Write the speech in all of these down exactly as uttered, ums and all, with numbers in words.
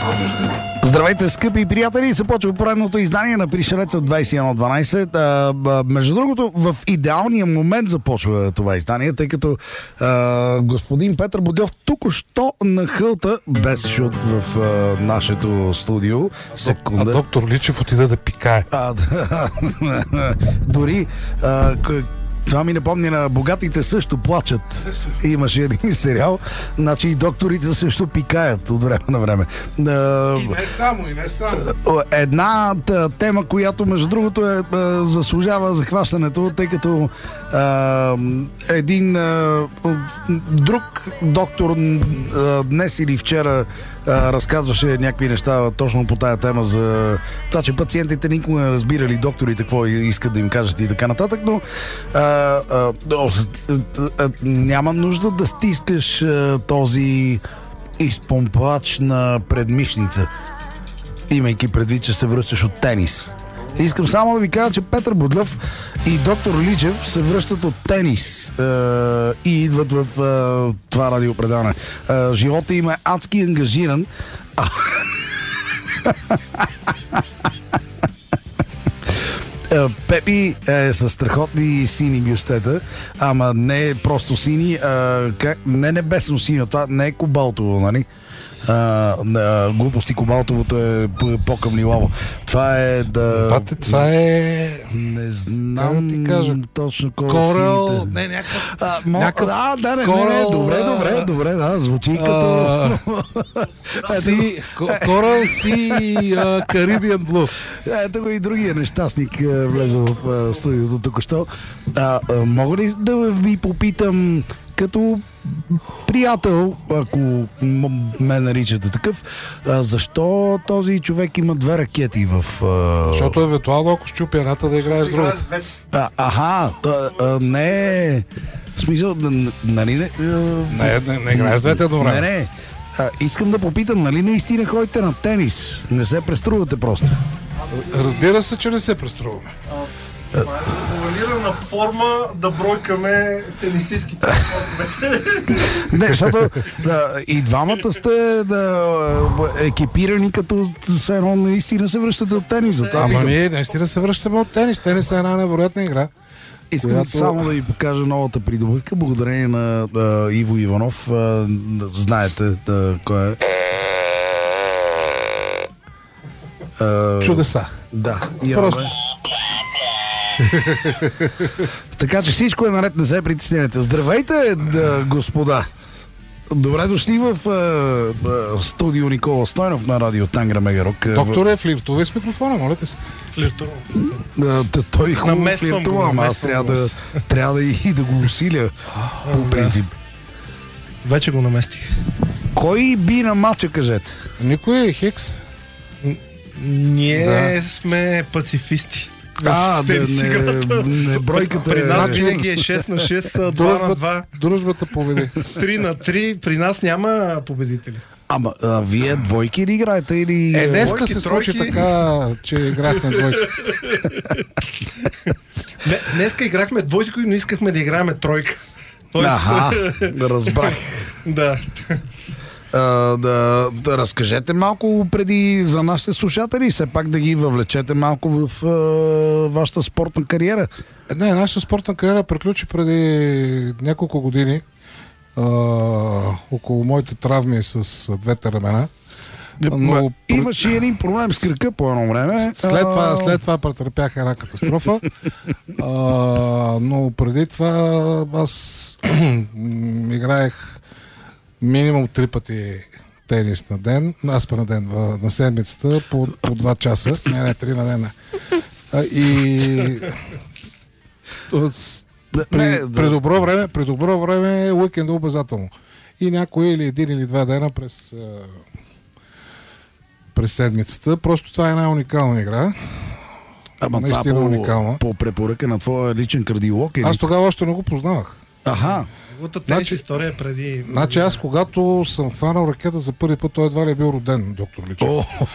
Здравейте, скъпи приятели! Започва поредното издание на Пришелеца двайсет и едно дванайсет. А, а, между другото, в идеалния момент започва това издание, тъй като а, господин Петър Бодлев току-що нахълта без шут в а, нашето студио. Секунда. А доктор Личев отида да пикае. А, да, дори а, това ми напомня на Богатите също плачат. Имаше един сериал. Значи и докторите също пикаят от време на време. И не само, и не само. Една тема, която между другото е, заслужава захващането, тъй като а, един а, друг доктор а, днес или вчера а, разказваше някакви неща точно по тая тема за това, че пациентите никога не разбирали докторите какво искат да им кажат и така нататък, но а, а, а, а, няма нужда да стискаш а, този изпомпач на предмишница, имайки предвид, че се връщаш от тенис. Искам само да ви кажа, че Петър Бодлев и доктор Личев се връщат от тенис е, и идват в е, това радиопредаване. Е, живота им е адски ангажиран. А... Пепи е със страхотни сини гъщета, ама не е просто сини, а, как, не небесно синьо, това не е кобалтово, нали? А, а, глупости, кобалтовото е по-към лилаво. Това е да... Бате, това е... Не знам ти кажа? Точно кой Корал... Не, някакъв... А, мо... някакъв... А, да, не, корал... не, не, добре, добре, добре, да, звучи като... Си... Корал си... Карибиан Блу. Ето го и другия нещастник влезе в студиото току-що. А, а, мога ли да ви попитам, като приятел, ако ме наричате такъв, а, защо този човек има две ракети в... А... Защото евентуално, ако щупи едната, да играе с другата. А, аха, а, а, не... В смисъл, нали не... Не, не, не играе с двете едно време. Не, не. А, искам да попитам, нали наистина ходите на тенис? Не се преструвате просто? Разбира се, че не се преструваме. Това е завуалирана форма да бройкаме тенисистските спортовете. Не, защото да, и двамата сте да, екипирани, като все едно наистина се връщате от тениса. Ама ние наистина се връщаме от тенис. Тенис е една невероятна игра. Искам която... само да ви покажа новата придобивка, благодарение на а, Иво Иванов. А, знаете а, кой е. А, Чудеса. Да. Просто... Така че всичко е наред, не се притеснявайте. Здравейте, да, господа! Добре дошли в а, а, студио Никола Стойнов на радио Тангра Мегарок. Докторе, флиртувай с микрофона, молете се. Флиртувам. Той хубаво флиртува, ама аз трябва да, трябва да и да го усиля по принцип. Вече го наместих. Кой би на матча, кажете? Никой е Хикс. Ние да. сме пацифисти. А, да, не, не бройката при нас е... винаги е шест на шест, два на два. Дружбата победи. три на три, при нас няма победители. Ама, а, вие двойки ли играете или... Е, днеска двойки, се случи тройки. така, че играхме двойки. Не, днеска играхме двойки, но искахме да играем тройка. Тоест... Аха, разбрах. Да. Uh, да, да разкажете малко преди за нашите слушатели, все пак да ги въвлечете малко в uh, вашата спортна кариера. Не, нашата спортна кариера приключи преди няколко години uh, около моите травми с двете ramена. Но... Имаше и един проблем с кръка по едно време. След това, след това претърпях една катастрофа. uh, но преди това аз играех минимум три пъти тенис на ден, аз на ден, на седмицата, по, по два часа. Не, не, три на ден. А, и при, не, да. при добро време, при добро време уикенда обязателно. И някой или един или два дена през, през седмицата. Просто това е една уникална игра. Ама това по, по препоръка на твоя личен кардиолог или? Аз тогава още не го познавах. Аха. Неговата тенис значи, история преди... Значи аз когато съм хванал ракета за първи път, той едва ли е бил роден, доктор Личев.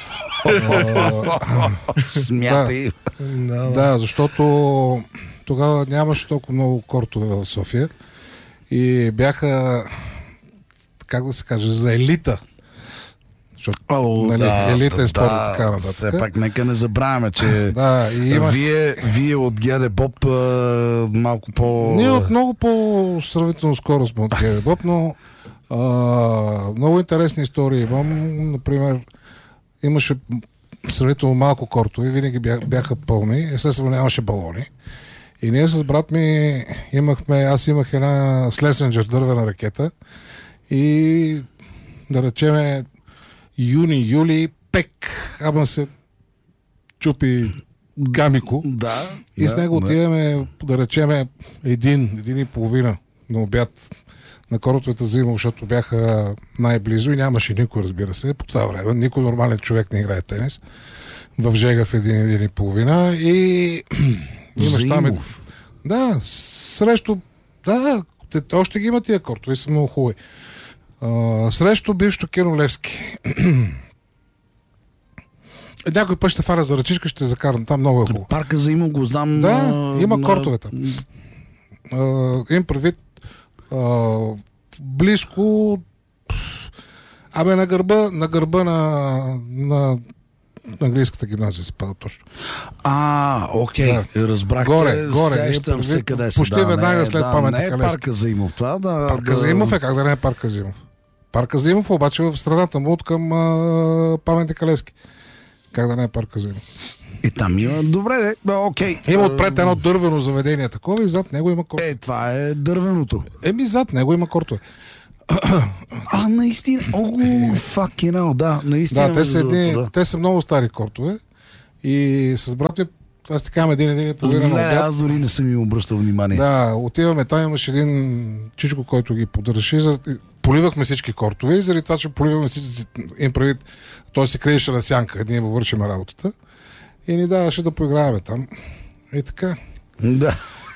Смятай. Да, защото тогава нямаше толкова много кортове в София и бяха, как да се каже, за елита. Защото О, нали, да, елитен да, спорт и да, така нататък. Все пак нека не забравяме, че Да, и има... вие, вие от ГД Боб а, малко по... Ние от много по-сравнително скоро сме от ГД Боб, но а, много интересни истории имам. Например, имаше сравнително малко кортове, винаги бяха, бяха пълни, естествено нямаше балони. И ние с брат ми имахме, аз имах една Слесенджер дървена ракета и да речеме юни-юли пек, ама се чупи гамико. Да. И да, с него да. отиваме, да речеме, един, един и половина на обяд на кортовете зимно, защото бяха най-близо и нямаше никой, разбира се, по това време. Никой нормален човек не играе тенис. В Жега в един, един и половина и имаш там... Е... Да, срещу... Да, да, те, още ги има тия кортове, са много хубави. Uh, срещу бившото Кино Левски. Някой път ще фаля за ръчичка, ще закарам. Там много е хубаво. Парка за има го знам. Да, а, има на... кортове там. Uh, им предвид uh, близко абе на гърба, на гърба на, на английската гимназия се пада точно. А, окей, да. Разбрахте. Горе, горе. Сещам се къде се. Почти да, веднага не, след да, паметника Не е Левски. Парка Заимов това, да. Парка да... Заимов е, как да не е Парка Заимов. Парка Заимов обаче в страната му от към а, паметника Левски. Как да не е Парка Заимов. И там има, добре, де, окей. Има отпред едно дървено заведение такова и зад него има кортове. Е, това е дървеното. Еми зад него има кортове. А, наистина. О, fucking hell, да, наистина. Да, те са, едни, да. те са много стари кортове и с брат ми, аз ти казвам един, един и половина на Не, обяд. аз дори не съм им обръщал внимание. Да, отиваме там, имаш един чичко, който ги поддържаше. За... Поливахме всички кортове и заради това, че поливахме всички, им прави, той се криеше на сянка, ние му вършиме работата и ни даваше да поиграваме там. И така. Да.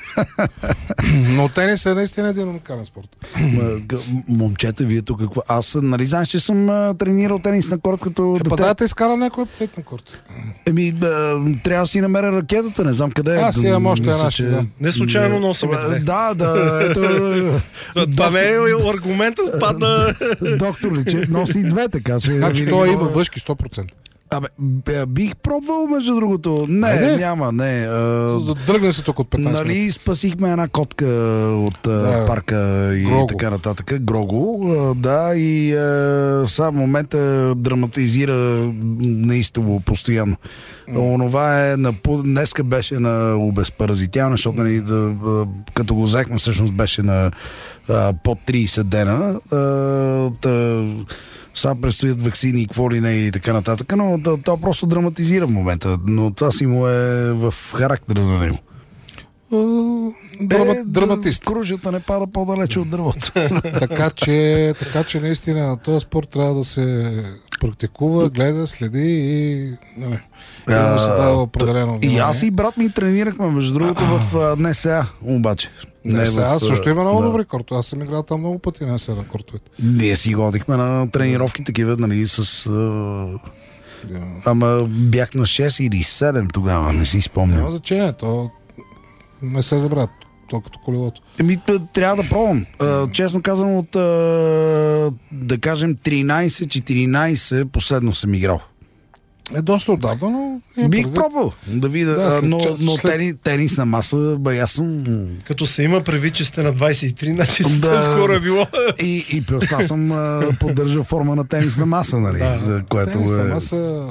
Но тенис е наистина един уникален спорт. Момчета, вие тук какво? Аз, нали знаеш, че съм а, тренирал тенис на корт като Е, дете. па да, те изкарам някой път на корт. Еми, да, трябва да си намеря ракетата, не знам къде е. Аз си имам още една, ще дам. Не случайно носиме две. Да, да, ето... Това не е аргументът, падна... Доктор ли, че носи две, така че... Значи той има въшки сто процента. Абе, б- бих пробвал, между другото. Не, Айде. няма, не. А, Задръгне се тук от петнайсет минути. нали, спасихме една котка от Да. а, парка и Грого. така нататък. Грого, а, да, и а, сега в момента драматизира неистово постоянно. Mm. Онова е, на, днеска беше на обезпаразитяване, защото нали, да, а, като го взехме, всъщност беше на а, под трийсет дена. А, та, сега предстоят ваксини и какво ли не и така нататък, но то, то просто драматизира в момента, но това си му е в характера на него. Драма, е, драматист. Кружата не пада по-далече от дървото. така, че, така че наистина на този спорт трябва да се практикува, гледа, следи и нали, и да се дава определено И внимание. аз и брат ми тренирахме, между другото, в НСА, обаче. Не, сега в, също има много да. добри кортове. Аз съм играл там много пъти на сега на кортовете. Ние си ходихме на тренировки такива, нали, с... А... Да. Ама бях на шест или седем тогава, не си спомням. Няма значение, то не се забравя, то като колелото. Еми, трябва да пробвам. А, честно казвам, от а, да кажем тринайсет-четиринайсет последно съм играл. Е доста отдавна, но... е Бих предвид. пробвал да видя, Да, а, след но, час- но след- тени, тенис на маса, бе, аз съм... Като се има предвид, че сте на двайсет и три, значи Да. скоро е било. И, и плюс аз съм а, поддържал форма на тенис на маса, нали? Да. Което Тенис на е... маса...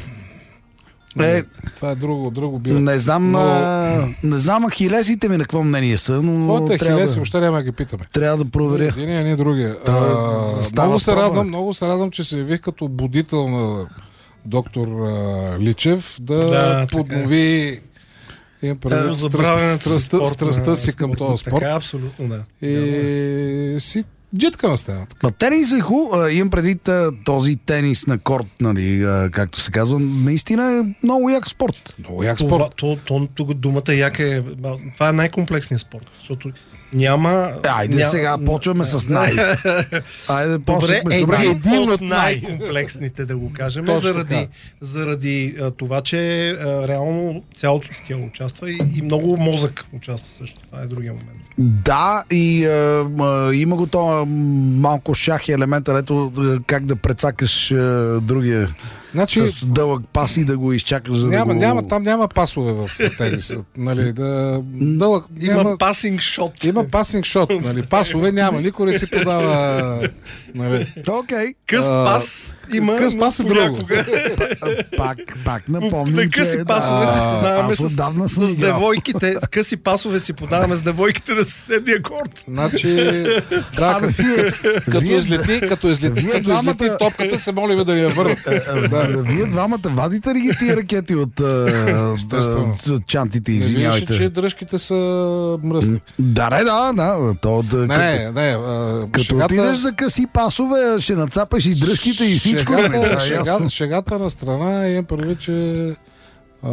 Е, Това е друго, друго бира. не знам, Но- а, не знам ахилесите ми на какво мнение са, но Твоите трябва, хилеси, да, въобще няма да ги питаме. трябва да проверя. Един е, не другия. Това А, става много се пробване. радвам, много се радвам, че се явих като будител на доктор а, Личев да, Да, поднови имам предвид Да, страст- забравянето за страстта, спорт страстта на- си към този спорт. Така, абсолютно, да. И си джитка на стена. Ма тенис е хубаво. Имам предвид а, този тенис на корт, нали, а, както се казва. Наистина е много як спорт. Много як Това, спорт. то, то, то, думата як е... Това е най-комплексният спорт, защото няма... Айде ня... сега, почваме с най. Айде, Добре, почваме е, с най. един Един от от най- най-комплексните, да го кажем, Точно заради, така. заради а, това, че а, реално цялото ти тяло участва и, и много мозък участва също. Това е другия момент. Да, и а, а, има го това има малко шах и елемента, ето как да прецакаш е, другия Значи, с дълъг пас и да го изчакаш, за няма, да го... няма, там няма пасове в тениса. Нали, да, дълъг, Има няма, пасинг шот. има пасинг шот. Нали, пасове няма, никой не си подава. Нали. Окей. Къс А, пас има. къс пас е друго. Пак, пак напомням, На къси че... пасове си да, подаваме аз с, отдавна съм с играл. девойките. С къси пасове си подаваме с девойките на съседния корт. Значи, да, Абе, като, вие, като вие- излети, като излети, вие като излети двамата- топката, се молим да ни я върнат. Да. Вие двамата вадите ли ги тия ракети от а, Естествено. а, чантите, Не виждаш, извинявайте. че дръжките са мръсни. Да, не, да, да. То, да Не, като, не, не. а, като шегата- отидеш за къси пасове, ще нацапаш и дръжките и всичко. Шегата, нали? Да, шегата, ясно. шегата на страна имам предвид, че а,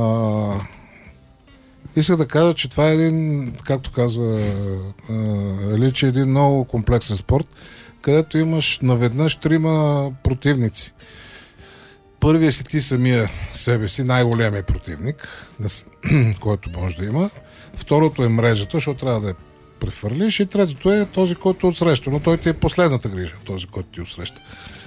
исках да кажа, че това е един, както казва а, Личи, един много комплексен спорт, където имаш наведнъж трима противници. Първият си ти самия себе си, най-големия противник, който може да има. Второто е мрежата, защото трябва да я префърлиш. И третото е този, който отсреща. Но той ти е последната грижа, този, който ти отсреща.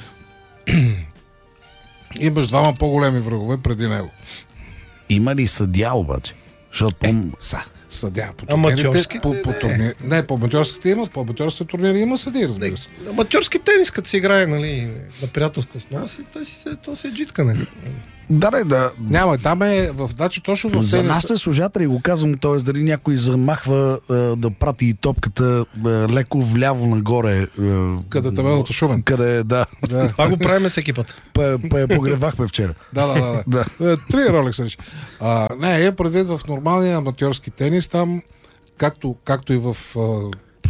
Имаш двама по-големи врагове преди него. Има ли съдя обаче? Защото пом... Са, съдя. По Аматьорските, турнирите- по, по турнир... Не, по аматьорските има, по аматьорските турнири има съдии, разбира се. Аматьорски тенис, като се играе, нали, на приятелска основа, си, то, си, се- то се е джиткане. Да, не, да. Няма, там е в дачи точно в За тениса. нашите служатели го казвам, т.е. дали някой замахва а, да прати топката а, леко вляво нагоре. А, Къде табелото Шумен. Къде, да. Да. Това го правим всеки път. П- п- Погревахме вчера. Да, да, да. да. Да. Е, Три Ролекса речи. А, не, е предвид в нормалния аматьорски тенис, там, както, както и в а,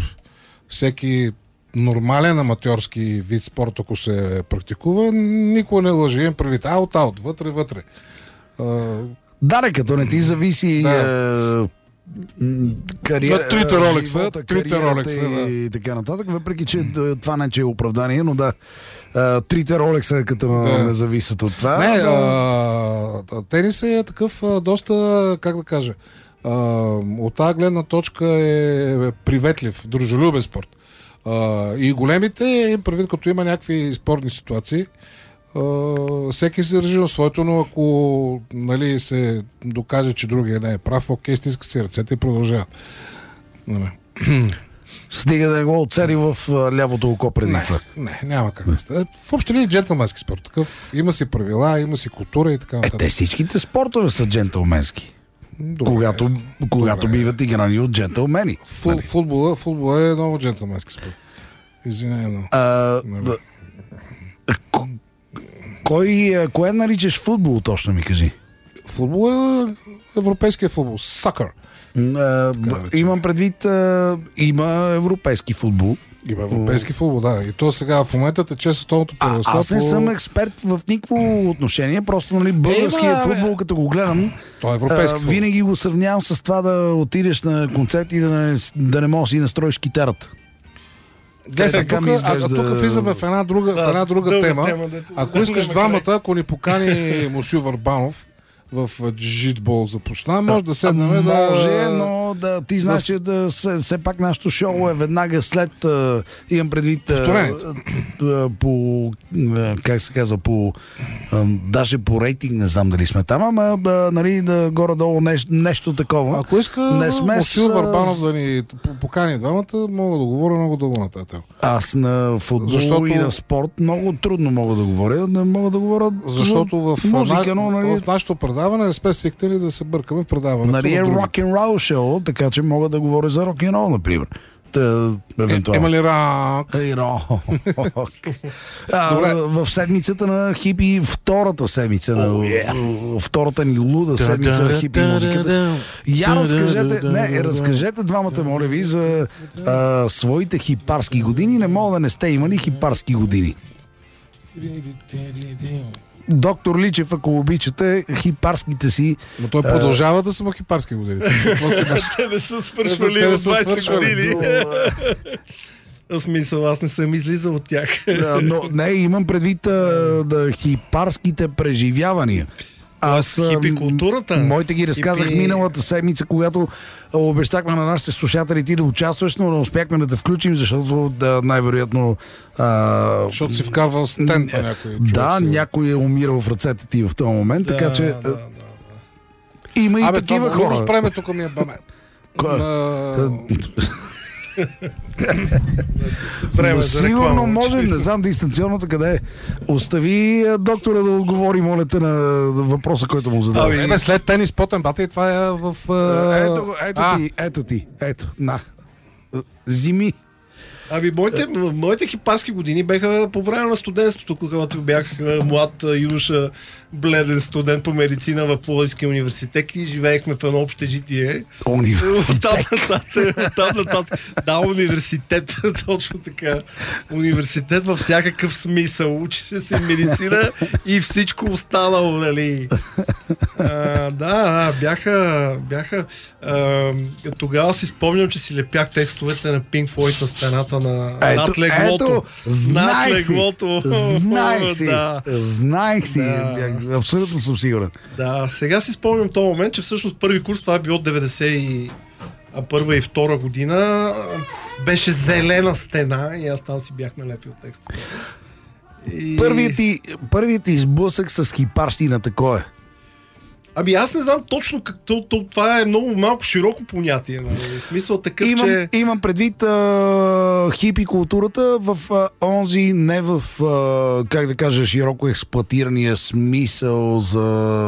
всеки нормален аматьорски вид спорт, ако се практикува, никой не лъжи. Имам предвид аут-аут, вътре-вътре. А, Да, не, като не ти зависи Да. е, м, кариера, На трите Ролекса, живота, трите кариерата Ролекса, и така нататък, въпреки че д- това не че е оправдание, но да, а, трите Ролекса като Да. не зависят от това. Не, но... а, тенис е такъв а, доста, как да кажа, а, от тази гледна точка е приветлив, дружелюбен спорт. А, и големите, им предвид, като има някакви спорни ситуации, а, всеки се държи на своето, но ако нали, се докаже, че другия не е прав, окей, стиска си ръцете и продължава. Нали. Стига да го оцели в а, лявото око преди Не, това. не, няма как да стане. Въобще ли е джентълменски спорт? Такъв, има си правила, има си култура и така Е, нататък. те всичките спортове са джентълменски. Добре. Когато, когато Добре. биват играни от джентълмени. Фу, футбола, футбола е много джентълменски спорт. Извинявай, но... А, Нали. да, к- кой, а, кое наричаш футбол, точно ми кажи? Футбол е европейския футбол. Сакър. А, б- имам предвид, а, има европейски футбол. Има европейски футбол, да. И то сега в момента тече световното А, първенство. аз не по- съм експерт в никакво отношение, просто нали, българския Е, бе, футбол, като го гледам, То е европейски а, футбол. винаги го сравнявам с това да отидеш на концерт и да не, да не можеш да си настроиш китарата. Гледай, така тук, ми а, изглежда- тук влизаме в една друга, в една друга дълга тема. тема, дето- Ако искаш няма двамата, край. ако ни покани Мусю Върбанов в джитбол започна, може да седнем да... Може, но да, ти знаеш, да- че да, все, все пак нашото шоу е веднага след, а, имам предвид, а, Повторението. а, по, а, как се казва, по, а, даже по рейтинг, не знам дали сме там, ама а, нали, да горе-долу нещо, нещо такова. Ако иска Не сме Мусю с- Върбанов да ни покани двамата, мога да говоря много дълго на тази тема. Аз на футбол Защото- и на спорт много трудно мога да говоря, не мога да говоря Защото в, музика, но на, нали, в нашето предаване не сме свикнали да се бъркаме в предаването. нали е на другите. рок-н-рол шоу, така че мога да говоря за рок-н-рол, например. Та, Е, евентуално. има ли рак? Ей, рок. А, Добре. в в седмицата на хипи, втората седмица, на, Oh, yeah. втората ни луда седмица на хипи музиката. Я разкажете, не, разкажете двамата, моля ви, за а, своите хипарски години. Не мога да не сте имали хипарски години. Доктор Личев, ако обичате, хипарските си. Но той продължава да са му хипарски години. Какво си имаш? Те не са свършвали Те не от са двайсет свършвали. години. Но, В смисъл, аз не съм излизал от тях. а, но не, имам предвид а, да хипарските преживявания. Аз а, хипи културата. Моите ги разказах Хипи... миналата седмица, когато а, обещахме на нашите слушатели ти да участваш, но не успяхме да те включим, защото да, най-вероятно... А, защото си вкарвал стент на някой човек. Да, си. някой е умирал в ръцете ти в този момент, Да, така че... да, да, да. Има и Абе, такива това хора. го спреме, тук ми е баме. Време Но за сигурно реклама, можем, че- не знам дистанционното къде е. Остави а, доктора да отговори, моля те, на въпроса, който му задава. Ами, Ебе, след тенис, потен бата и това е в... а, Ето, го, ето а, ти, ето ти, ето, на. Зими. Ами, моите, моите хипарски години беха по време на студентството, когато бях а, млад а, юноша, бледен студент по медицина в Пловдивския университет и живеехме в едно общежитие. Университет. Там нататък, там нататък. Да, университет, точно така. Университет във всякакъв смисъл. Учеше се медицина и всичко останало, нали. А, да, да, бяха, бяха а, тогава си спомням, че си лепях текстовете на Pink Floyd на стената на Ето, над леглото. ето, знаех над си, леглото. знаех си, Да. знаех си, Да. бях- абсолютно съм сигурен. Да, сега си спомням този момент, че всъщност първи курс, това е било деветдесет и първа и втора година, беше зелена стена и аз там си бях налепил текста. И... Първият ти, първият ти сблъсък с хипарщината кой е? Ами аз не знам точно как то, то, това е много малко широко понятие. Нали? В смисъл такъв, Имам, че... имам предвид а, хипи културата в а, онзи, не в, а, как да кажа, широко експлоатирания смисъл за,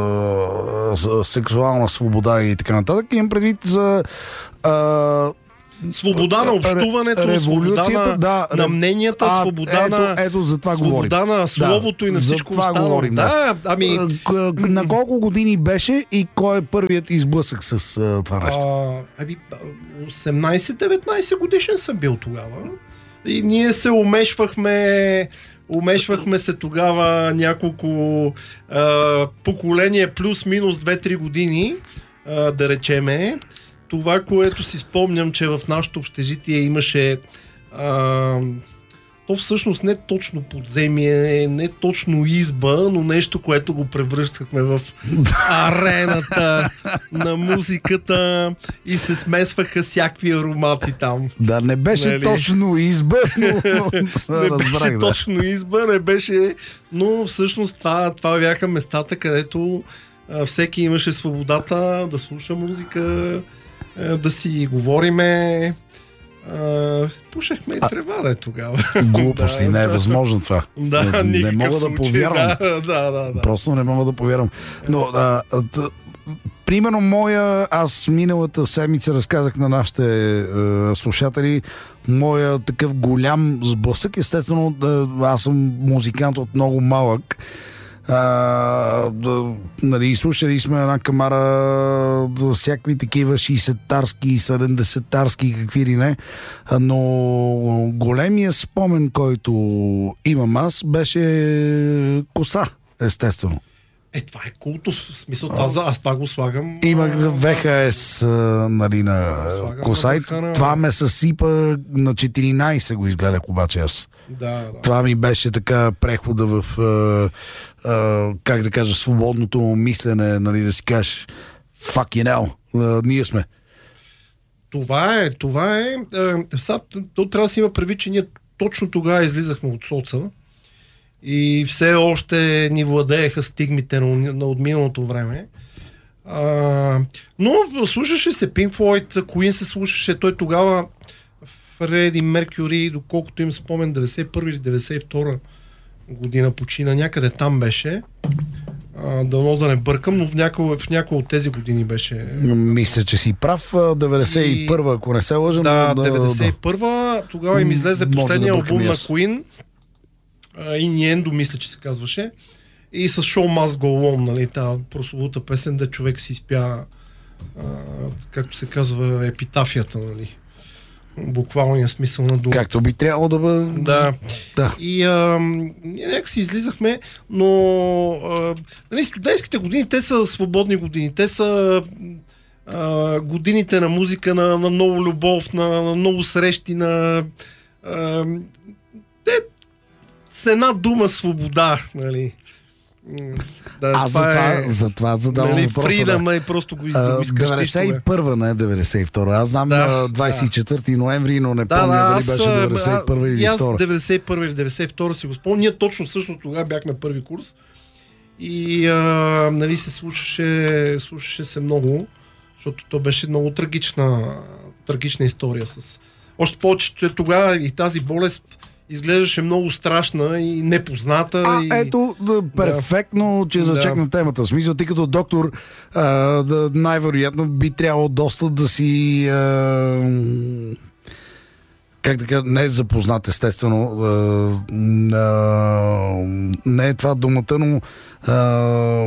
за сексуална свобода и така нататък. Имам предвид за а, Свобода на общуването, свобода на, да, на мненията, а, свобода ето, на, ето за това свобода говорим. на словото Да, и на за всичко това останало. говорим, да. Да, ами... А, к- на колко години беше и кой е първият изблъсък с а, това нещо? А, ами, осемнайсет-деветнайсет годишен съм бил тогава. И ние се умешвахме, умешвахме се тогава няколко а, поколения, плюс-минус две-три години, а, да речеме. Това, което си спомням, че в нашото общежитие имаше а, то всъщност не точно подземие, не точно изба, но нещо, което го превръщахме в арената на музиката и се смесваха всякакви аромати там. Да, не беше Нали? точно изба, но, но Не разбрах, беше да. точно изба, не беше, но всъщност това, това бяха местата, където а, всеки имаше свободата да слуша музика, а, да си говориме. А, пушехме и трева, да е тогава. Глупости, Да, не е да. възможно това. Да, не, не никакъв мога да случай, повярвам. Да, да, да, да. Просто не мога да повярвам. Но, а, а, т, примерно, моя, аз миналата седмица разказах на нашите е, слушатели, моя такъв голям сблъсък. Естествено, да, аз съм музикант от много малък. А, да, нали, слушали сме една камара за всякакви такива шейсетарски, седемдесетарски, какви ли не, но големия спомен, който имам аз, беше коса, естествено. Е, това е култов. В смисъл, това, за- аз това го слагам. Имах В Х С, а, нали, на Слагам коса и на върха на- това ме съсипа на четиринайсет го изгледах обаче аз. Да, да. Това ми беше така прехода в, а, а, как да кажа, свободното мислене, нали, да си кажеш fucking hell, а, ние сме. Това е, това е. е сега, то трябва да си има предвид, че ние точно тогава излизахме от соца и все още ни владееха стигмите на, на отминалото време. А, но слушаше се Pink Floyd, Queen се слушаше, той тогава Фреди Меркюри, доколкото им спомен, деветдесет и първа или деветдесет и втора година почина, някъде там беше. А, дано да не бъркам, но в някои, в някои от тези години беше. Мисля, че си прав, а, деветдесет и първа, ако не се лъжа. Да, но, деветдесет и първа, тогава им излезе Може да последния бъркам албум и на аз. Queen, Innuendo, мисля, че се казваше, и с Show Must Go On, нали, тази прословута песен, да човек си изпя, а, както се казва, епитафията, нали, буквалния смисъл на дума. Както би трябвало да бъде. Да. Да. И а, ние някак си излизахме, но а, нали, студентските години, те са свободни години, те са а, годините на музика, на, на много любов, на, на много срещи, на а, те, с една дума свобода, нали. Да, Аз за това, е, за това задавам нали, въпроса. Фридъм Да. и просто го, да го искаш. деветдесет и първа, не деветдесет и втора. Аз знам Да, двадесет и четвърти ноември, но не Да, помня да, дали аз, беше деветдесет и първа или и аз втора. деветдесет и първа или деветдесет и втора си го спомня. Ние точно всъщност тогава бях на първи курс и а, нали, се слушаше, слушаше се много, защото то беше много трагична, трагична история. С... Още повече, че тогава и тази болест изглеждаше много страшна и непозната. А, и... ето, да, перфектно, че зачекна Да. темата. В смисъл, ти като доктор, а, да, най-вероятно би трябвало доста да си... А, как така, не е запознат, естествено. А, а, не е това думата, но а,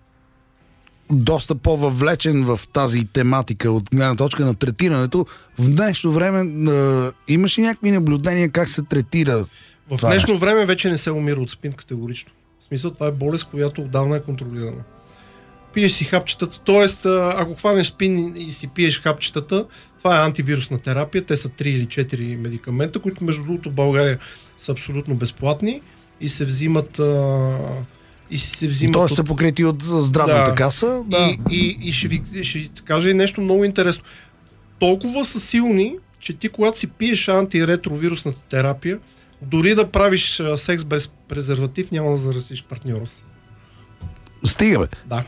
доста по-въвлечен в тази тематика от гледна точка на третирането. В днешно време а, имаш ли някакви наблюдения как се третира? В това днешно време вече не се умира от спин категорично. В смисъл, това е болест, която отдавна е контролирана. Пиеш си хапчетата, т.е. ако хванеш спин и си пиеш хапчетата, това е антивирусна терапия, те са три или четири медикамента, които между другото в България са абсолютно безплатни и се взимат а, и се взимат Тоест са покрити от здравната Да. каса. Да. И, и, и ще, ви, ще ви кажа и нещо много интересно. Толкова са силни, че ти когато си пиеш антиретровирусната терапия, дори да правиш а, секс без презерватив, няма да заразиш партньора си. Стига, бе. Да.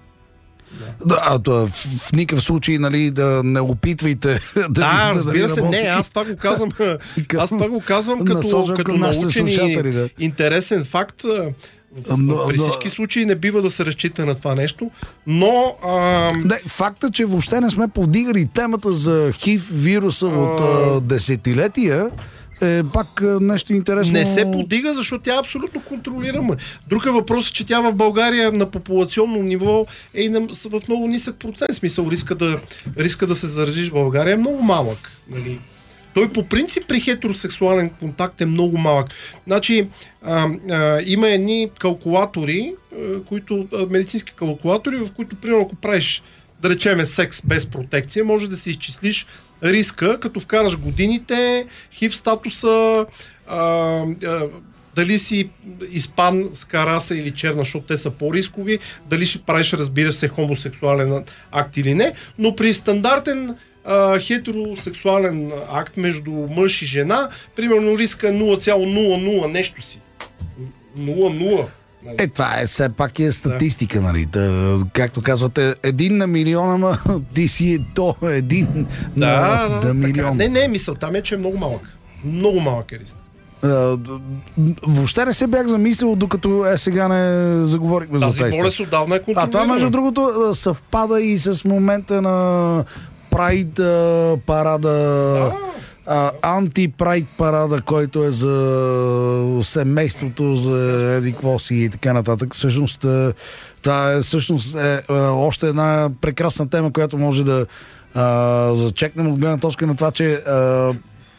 Да, а, да, в, в никакъв случай, нали, да не опитвайте да Да, ви- разбира ви се, работи. не, аз това го казвам, аз това го казвам като, Насочвам като към нашите научен слушатели, и да. интересен факт. В, Но- при но- всички случаи не бива да се разчита на това нещо, но а, Не, факта, че въобще не сме повдигали темата за хив вируса от а, десетилетия, е пак а, нещо интересно. не се подига, защото тя е абсолютно контролируема. Друг е въпрос, че тя в България на популационно ниво е и на, в много нисък процент. В смисъл, риска да, риска да се заразиш в България е много малък. Нали? Той по принцип при хетеросексуален контакт е много малък. Значи, а, а, има едни калкулатори, а, които, а, медицински калкулатори, в които, примерно, ако правиш, да речеме, секс без протекция, може да си изчислиш риска, като вкараш годините, хив статуса, а, а, дали си испанска раса или черна, защото те са по-рискови, дали ще правиш, разбира се, хомосексуален акт или не, но при стандартен а, хетеросексуален акт между мъж и жена, примерно риска е нула цяло нула нула нещо си. нула нула. Е, това е все пак е статистика, нали? Да, както казвате, един на милиона, ма ти си е то един Да, на, да, на милион. така. Не, не, мисълта ми е, че е много малък. Много малък е риск. А, въобще не се бях замислил, докато е сега не заговорихме за Тази теста. болест отдавна е контролирана. А това, между другото, а, съвпада и с момента на Прайд а, парада, а, антипрайд парада, който е за семейството, за еди какво си и така нататък. Всъщност, а, това е, всъщност е а, още една прекрасна тема, която може да а, зачекнем от гледна точка на това, че а,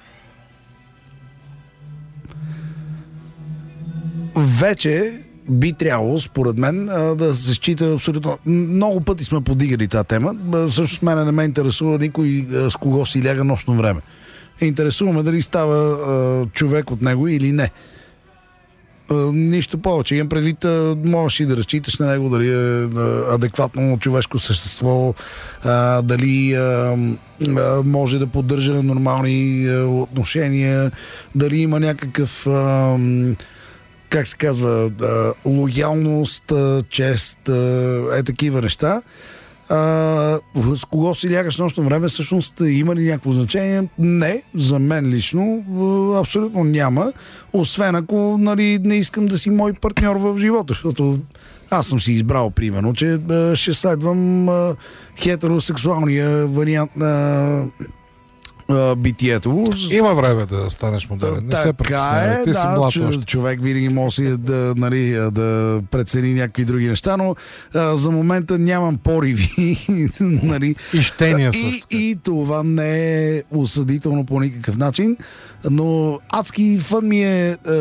вече би трябвало, според мен, да се счита абсолютно... Много пъти сме подигали тази тема. Също мене не ме интересува никой с кого си ляга нощно време. Интересуваме дали става а, човек от него или не. А, нищо повече. Имам предвид, а, можеш и да разчиташ на него, дали е а, адекватно човешко същество, а, дали а, а, може да поддържа нормални а, отношения, дали има някакъв... А, как се казва, а, лоялност, а, чест, а, е такива неща. А, с кого си лягаш нощно време, всъщност има ли някакво значение? Не, за мен лично а, абсолютно няма, освен ако, нали, не искам да си мой партньор в живота, защото аз съм си избрал, примерно, че а, ще следвам а, хетеросексуалния вариант на а, битието. Има време да станеш модерен. Не се притеснявай. Ти си да, млад чу, още. човек винаги може да, нали, да прецени някакви други неща, но а, за момента нямам пориви. Нали. И щения И, също. така. и това не е осъдително по никакъв начин, но адски фън ми е а,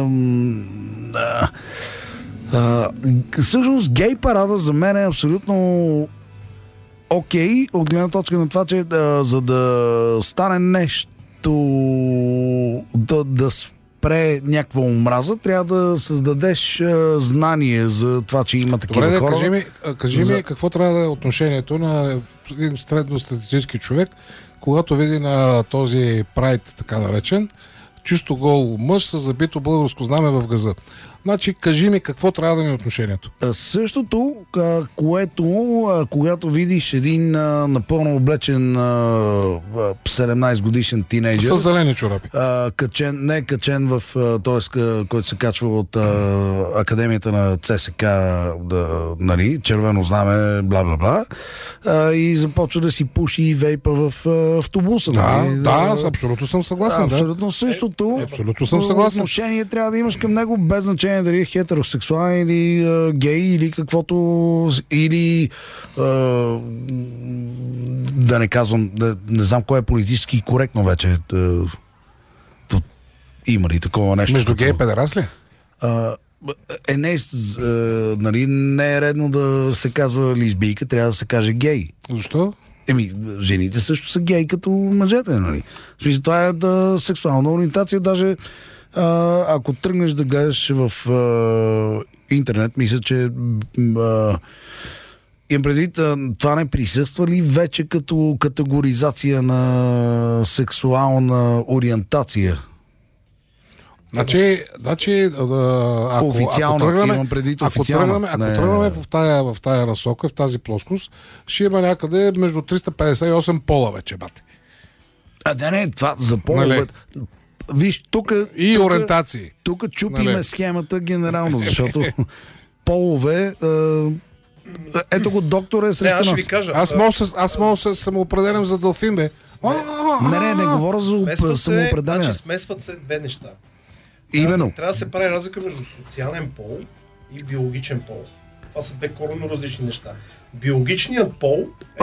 а, а, всъщност гей парада за мен е абсолютно окей, okay, от гледна точка на това, че а, за да стане нещо, да, да спре някаква омраза, трябва да създадеш а, знание за това, че има такива Добре, хора. да, кажи ми, а, кажи За- ми какво трябва да е отношението на един средностатистически човек, когато види на този прайд, така наречен, чисто гол мъж с забито българско знаме в газа. Значи, кажи ми какво трябва да ми е отношението. А, Същото, а, което а, когато видиш един а, напълно облечен а, седемнайсет годишен тинейджър, С зелени чорапи. а, качен, не качен в, а, т.е. който се качва от а, Академията на ЦСК, да, нали, червено знаме, бла-бла-бла, а, и започва да си пуши и вейпа в а, автобуса. Да, нали? да, абсолютно съм съгласен. Да. Абсолютно същото. Абсолютно съм съгласен. Отношение трябва да имаш към него, без значение дали е хетеросексуален или а, гей, или каквото, или а, да не казвам, да, не знам кое е политически коректно вече. Да, то, има ли такова нещо? Между като- гей и педерас ли? А, е, не, а, нали, не е редно да се казва лесбийка, трябва да се каже гей. Защо? Еми, жените също са гей като мъжете, нали? В смисъл, това е да, сексуална ориентация. Даже а, ако тръгнеш да гледаш в а, интернет, мисля, че а, имам предвид, а, това не присъства ли вече като категоризация на сексуална ориентация? Значи, значи а, ако, Официално, ако тръгнем, имам предвид ако официално. тръгнем, ако Не. тръгнем в тая, в тая насока, в тази плоскост, ще има някъде между триста петдесет и осем пола вече, бате. А да не, това за полове. Виж, тук... И тук- ориентации. Тук чупиме Нали? схемата генерално, защото полове... А, ето го доктор е Не, срещу аз ще нас. ви кажа. Аз а, мога се, аз мога се самоопределям за делфин, бе. Не, не, не говоря за смесват оп- се, самоопределяне. значи смесват се две неща. Именно. Трябва да се прави разлика между социален пол и биологичен пол. Това са две коренно различни неща. Биологичният пол